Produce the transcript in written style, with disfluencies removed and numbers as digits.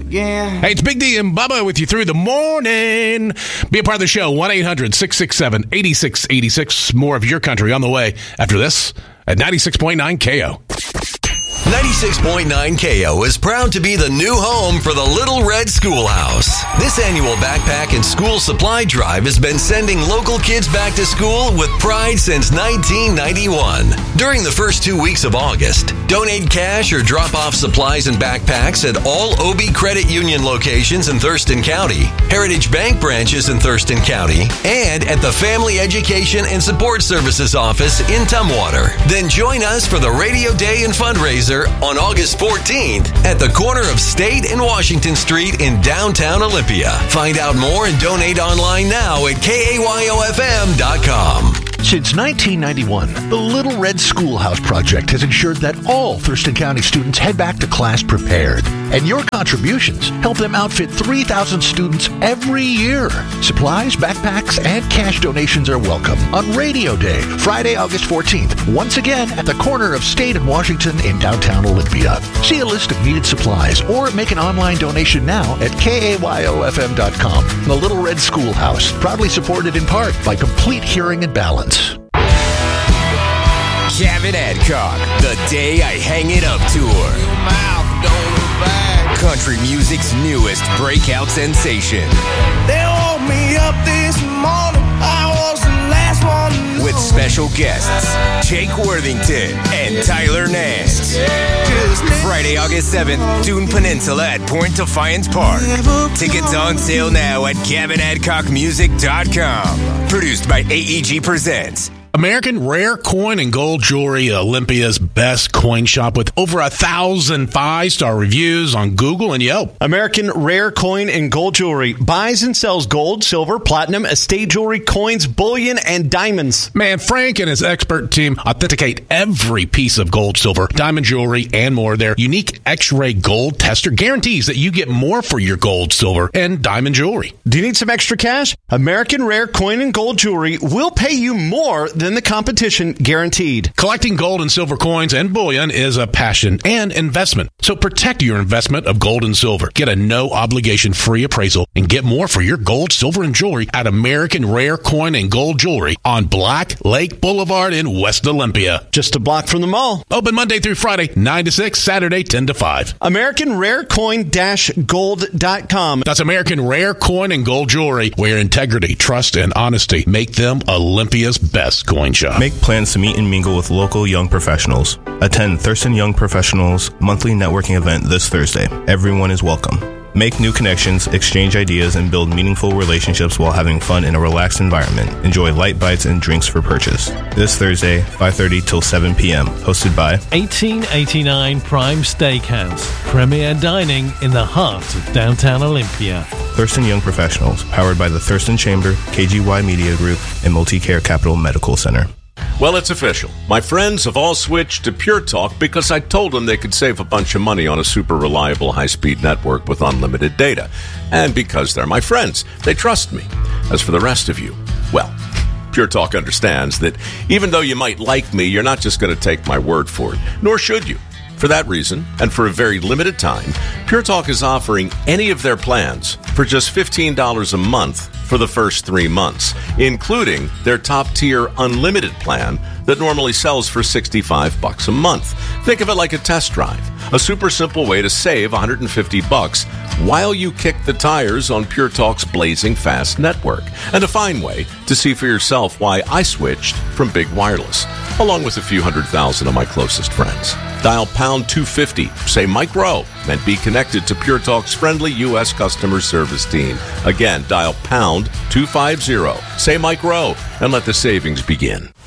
again. Hey, it's Big D and Bubba with you through the morning. Be a part of the show, 1-800-667-8686. More of your country on the way after this at 96.9 KO. 96.9 KO is proud to be the new home for the Little Red Schoolhouse. This annual backpack and school supply drive has been sending local kids back to school with pride since 1991. During the first 2 weeks of August, donate cash or drop off supplies and backpacks at all OB Credit Union locations in Thurston County, Heritage Bank branches in Thurston County, and at the Family Education and Support Services office in Tumwater. Then join us for the Radio Day and Fundraiser on August 14th at the corner of State and Washington Street in downtown Olympia. Find out more and donate online now at KAYOFM.com. Since 1991, the Little Red Schoolhouse Project has ensured that all Thurston County students head back to class prepared. And your contributions help them outfit 3,000 students every year. Supplies, backpacks, and cash donations are welcome on Radio Day, Friday, August 14th, once again at the corner of State and Washington in downtown Olympia. See a list of needed supplies or make an online donation now at KAYOFM.com. The Little Red Schoolhouse, proudly supported in part by Complete Hearing and Balance. Kevin Adcock, The Day I Hang It Up Tour. Country music's newest breakout sensation. They woke me up this morning. I was the last one. With special guests, Jake Worthington and Tyler Nance. Friday, August 7th, Dune Peninsula at Point Defiance Park. Tickets on sale now at KevinAdcockMusic.com. Produced by AEG Presents. American Rare Coin and Gold Jewelry, Olympia's best coin shop with over 1,000 5-star reviews on Google and Yelp. American Rare Coin and Gold Jewelry buys and sells gold, silver, platinum, estate jewelry, coins, bullion, and diamonds. Man, Frank and his expert team authenticate every piece of gold, silver, diamond jewelry, and more. Their unique X-ray gold tester guarantees that you get more for your gold, silver, and diamond jewelry. Do you need some extra cash? American Rare Coin and Gold Jewelry will pay you more than the competition, guaranteed. Collecting gold and silver coins and bullion is a passion and investment. So protect your investment of gold and silver. Get a no-obligation free appraisal and get more for your gold, silver, and jewelry at American Rare Coin and Gold Jewelry on Black Lake Boulevard in West Olympia. Just a block from the mall. Open Monday through Friday, 9 to 6, Saturday, 10 to 5. American Rare Coin-Gold.com. That's American Rare Coin and Gold Jewelry, where integrity, trust, and honesty make them Olympia's best coin shop. Make plans to meet and mingle with local young professionals. Attend Thurston Young Professionals monthly networking event this Thursday. Everyone is welcome. Make new connections, exchange ideas, and build meaningful relationships while having fun in a relaxed environment. Enjoy light bites and drinks for purchase. This Thursday, 5:30 till 7 p.m. Hosted by 1889 Prime Steakhouse. Premier dining in the heart of downtown Olympia. Thurston Young Professionals, powered by the Thurston Chamber, KGY Media Group, and Multicare Capital Medical Center. Well, it's official. My friends have all switched to Pure Talk because I told them they could save a bunch of money on a super reliable high-speed network with unlimited data. And because they're my friends, they trust me. As for the rest of you, well, Pure Talk understands that even though you might like me, you're not just going to take my word for it, nor should you. For that reason, and for a very limited time, Pure Talk is offering any of their plans for just $15 a month for the first 3 months, including their top-tier unlimited plan that normally sells for $65 a month. Think of it like a test drive, a super simple way to save $150 while you kick the tires on Pure Talk's blazing fast network, and a fine way to see for yourself why I switched from Big Wireless, along with a few 100,000 of my closest friends. Dial pound 250, say Mike Rowe, and be connected to Pure Talk's friendly U.S. customer service team. Again, dial pound 250, say Mike Rowe, and let the savings begin.